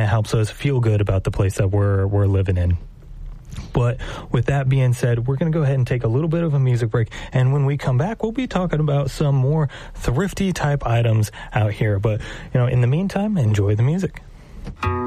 of helps us feel good about the place that we're living in. But with that being said, we're going to go ahead and take a little bit of a music break. And when we come back, we'll be talking about some more thrifty type items out here. But, in the meantime, enjoy the music.